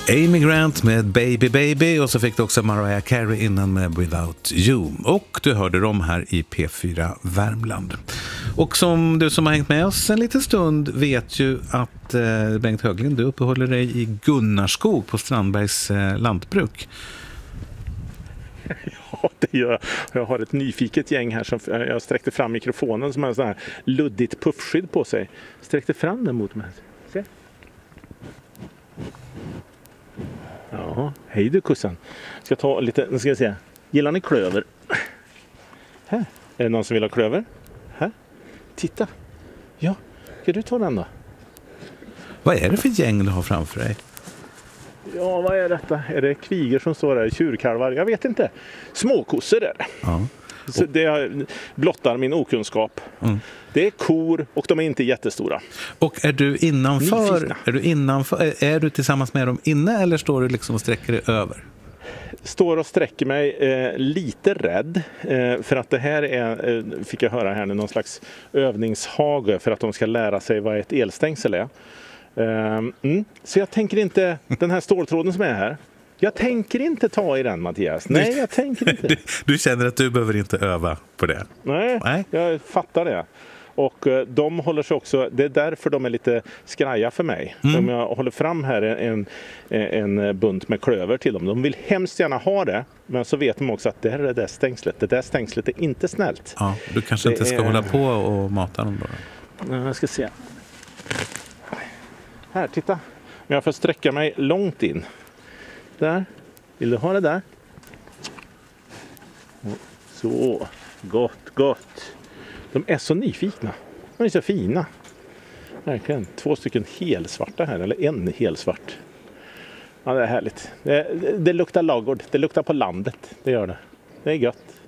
Amy Grant med Baby Baby och så fick du också Mariah Carey innan med Without You. Och du hörde dem här i P4 Värmland. Och som du som har hängt med oss en liten stund vet ju att Bengt Höglind, du uppehåller dig i Gunnarskog på Strandbergs lantbruk. Ja, det gör jag. Jag har ett nyfiket gäng här som jag sträckte fram mikrofonen som har en sån här luddigt puffskydd på sig. Sträckte fram den mot mig. Se. Ja, hej du kussan. Ska ta lite, nu ska jag se. Gillar ni klöver? Här. Är det någon som vill ha klöver? Här. Titta. Ja, ska du ta den då? Vad är det för gäng du har framför dig? Ja, vad är detta? Är det kviger som står där? Tjurkalvar? Jag vet inte. Småkossor är det. Ja. Så det blottar min okunskap. Mm. Det är kor och de är inte jättestora. Och är du innanför? Är du tillsammans med dem inne eller står du liksom och sträcker dig över? Står och sträcker mig lite rädd för att det här är, fick jag höra här nu, någon slags övningshage för att de ska lära sig vad ett elstängsel är. Så jag tänker inte, den här ståltråden som är här, jag tänker inte ta i den, Mattias. Nej, jag tänker inte. Du känner att du behöver inte öva på det? Nej. Jag fattar det. Och de håller sig också, det är därför de är lite skraja för mig. Om jag håller fram här en bunt med klöver till dem. De vill hemskt gärna ha det, men så vet de också att det här är det där stängslet. Det där stängslet är inte snällt. Ja, du kanske inte ska hålla på och mata dem då? Jag ska se. Här, titta. Men jag får sträcka mig långt in. Där. Vill du ha det där? Så. Gott. De är så nyfikna. De är så fina. Verkligen. 2 stycken helsvarta här. Eller en helsvart. Ja, det är härligt. Det luktar lagård. Det luktar på landet. Det gör det. Det är gött.